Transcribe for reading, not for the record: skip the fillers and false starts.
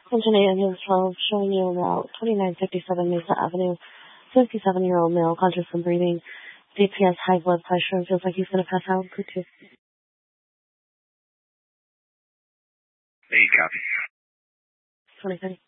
Engine 8 Engine 12, showing you route 2957 Mesa Avenue. 57-year-old male, conscious and breathing. DPS, high blood pressure, and feels like he's going to pass out. Bluetooth. Hey, copy. 2030.